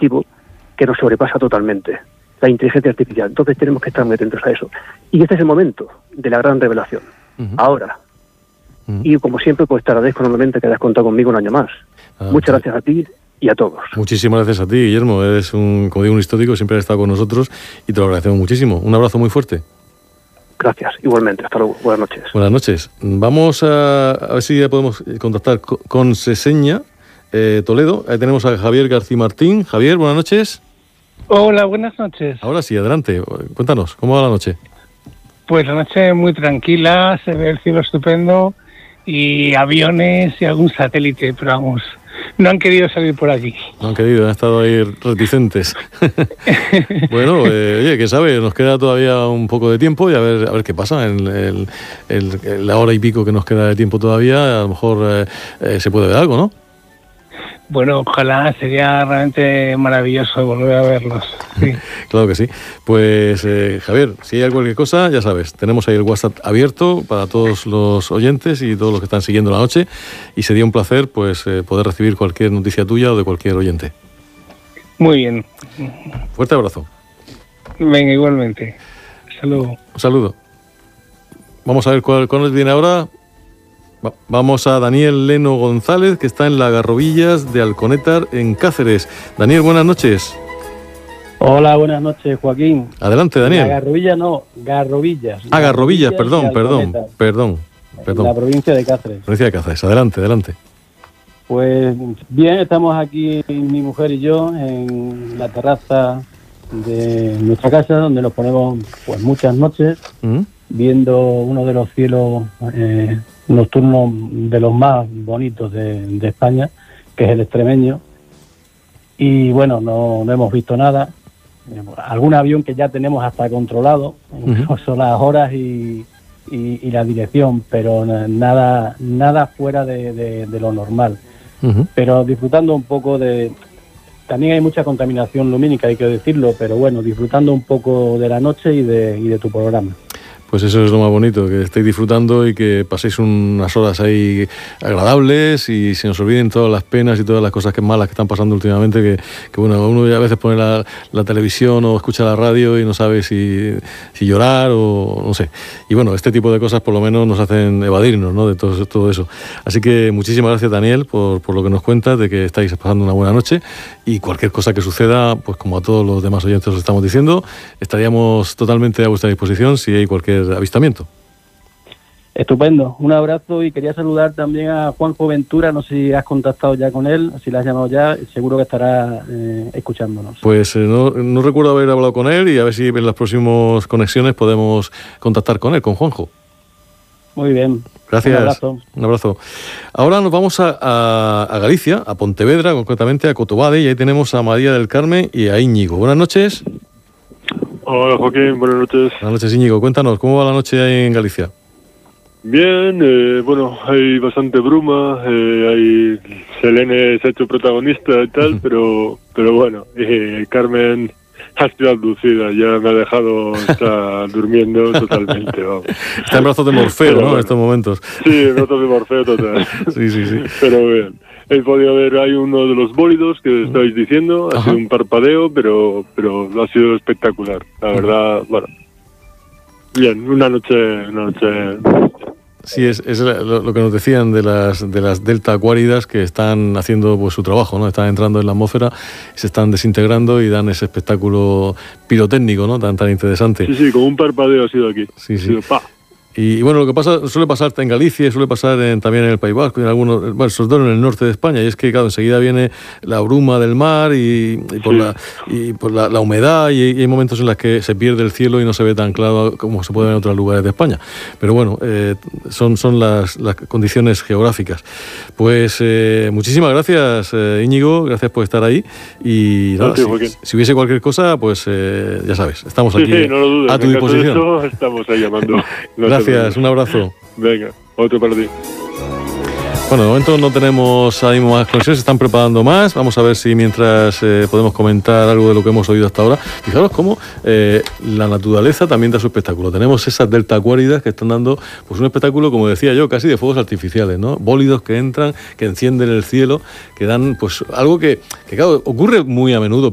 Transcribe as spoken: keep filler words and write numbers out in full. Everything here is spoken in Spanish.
dispositivo que nos sobrepasa totalmente, la inteligencia artificial. Entonces tenemos que estar muy atentos a eso. Y este es el momento de la gran revelación. Uh-huh. Ahora. Uh-huh. Y como siempre, pues te agradezco enormemente que hayas contado conmigo un año más. Ah, Muchas sí. gracias a ti y a todos. Muchísimas gracias a ti, Guillermo. Eres un, como digo, un histórico, siempre has estado con nosotros y te lo agradecemos muchísimo. Un abrazo muy fuerte. Gracias, igualmente. Hasta luego. Buenas noches. Buenas noches. Vamos a, a ver si ya podemos contactar con, con Seseña, eh, Toledo. Ahí tenemos a Javier García Martín. Javier, buenas noches. Hola, buenas noches. Ahora sí, adelante. Cuéntanos, ¿cómo va la noche? Pues la noche muy tranquila, se ve el cielo estupendo y aviones y algún satélite, pero vamos, no han querido salir por aquí. No han querido, han estado ahí reticentes. Bueno, eh, oye, ¿qué sabe? Nos queda todavía un poco de tiempo y a ver a ver qué pasa en el, el, el, la hora y pico que nos queda de tiempo todavía. A lo mejor eh, eh, se puede ver algo, ¿no? Bueno, ojalá, sería realmente maravilloso volver a verlos. Sí. Claro que sí. Pues eh, Javier, si hay cualquier cosa, ya sabes, tenemos ahí el WhatsApp abierto para todos los oyentes y todos los que están siguiendo la noche, y sería un placer pues eh, poder recibir cualquier noticia tuya o de cualquier oyente. Muy bien. Fuerte abrazo. Venga, igualmente. Hasta luego. Un saludo. Vamos a ver cuál, cuál nos viene ahora. Vamos a Daniel Leno González, que está en la Garrovillas de Alconétar, en Cáceres. Daniel, buenas noches. Hola, buenas noches, Joaquín. Adelante, Daniel. La Garrovilla no, Garrovillas. Ah, Garrovillas, perdón, perdón, perdón, perdón. La provincia de Cáceres. Provincia de Cáceres, adelante, adelante. Pues bien, estamos aquí, mi mujer y yo, en la terraza de nuestra casa, donde nos ponemos pues muchas noches, ¿Mm? viendo uno de los cielos eh, nocturnos de los más bonitos de, de España, que es el extremeño. Y bueno, no, no hemos visto nada. Algún avión que ya tenemos hasta controlado, incluso uh-huh. las horas y, y, y la dirección, pero nada nada fuera de, de, de lo normal. Uh-huh. Pero disfrutando un poco de... También hay mucha contaminación lumínica, hay que decirlo, pero bueno, disfrutando un poco de la noche y de, y de tu programa. Pues eso es lo más bonito, que estéis disfrutando y que paséis unas horas ahí agradables y se nos olviden todas las penas y todas las cosas que malas que están pasando últimamente, que, que bueno, uno ya a veces pone la, la televisión o escucha la radio y no sabe si, si llorar o no sé. Y bueno, este tipo de cosas por lo menos nos hacen evadirnos, ¿no?, de todo, todo eso. Así que muchísimas gracias, Daniel, por, por lo que nos cuentas, de que estáis pasando una buena noche, y cualquier cosa que suceda, pues como a todos los demás oyentes os estamos diciendo, estaríamos totalmente a vuestra disposición si hay cualquier avistamiento. Estupendo, un abrazo, y quería saludar también a Juanjo Ventura, no sé si has contactado ya con él, si le has llamado ya, seguro que estará eh, escuchándonos. Pues eh, no, no recuerdo haber hablado con él, y a ver si en las próximas conexiones podemos contactar con él, con Juanjo. Muy bien. Gracias. Un abrazo. Un abrazo. Ahora nos vamos a, a, a Galicia, a Pontevedra, concretamente a Cotobade, y ahí tenemos a María del Carmen y a Íñigo. Buenas noches. Hola, Joaquín, buenas noches. Buenas noches, Íñigo. Cuéntanos, ¿cómo va la noche ahí en Galicia? Bien, eh, bueno, hay bastante bruma, eh, hay Selene se ha hecho protagonista y tal, pero pero bueno, eh, Carmen ha sido abducida, ya me ha dejado estar durmiendo totalmente, vamos. Está en brazos de Morfeo, pero, ¿no?, bueno, en estos momentos. Sí, en brazos de Morfeo total. Sí, sí, sí. Pero bien. He podido ver, hay uno de los bólidos que estáis diciendo, ha Ajá. sido un parpadeo, pero pero ha sido espectacular. La verdad, bueno, bien, una noche, una noche. Sí, es, es lo, lo que nos decían de las de las delta acuáridas, que están haciendo pues su trabajo, ¿no? Están entrando en la atmósfera, se están desintegrando y dan ese espectáculo pirotécnico, ¿no?, tan tan interesante. Sí, sí, como un parpadeo ha sido aquí. Sí, sí. Ha sido, ¡pa! Y bueno, lo que pasa suele pasar en Galicia, suele pasar en, también en el País Vasco, en algunos, bueno, sobre todo en el norte de España, y es que claro, enseguida viene la bruma del mar y, y por, sí. la, y por la, la humedad, y, y hay momentos en los que se pierde el cielo y no se ve tan claro como se puede ver en otros lugares de España. Pero bueno, eh, son, son las, las condiciones geográficas. Pues eh, muchísimas gracias, eh, Íñigo, gracias por estar ahí, y nada, no, si, si hubiese cualquier cosa, pues eh, ya sabes, estamos aquí sí, sí, no lo dudes, a tu disposición. Eso, estamos ahí llamando. No gracias, un abrazo. Venga, otro para ti. Bueno, de momento no tenemos ahí más conexiones, se están preparando más. Vamos a ver si mientras eh, podemos comentar algo de lo que hemos oído hasta ahora. Fijaros cómo eh, la naturaleza también da su espectáculo. Tenemos esas delta acuáridas que están dando pues un espectáculo, como decía yo, casi de fuegos artificiales, ¿no? Bólidos que entran, que encienden el cielo, que dan pues algo que, que claro, ocurre muy a menudo.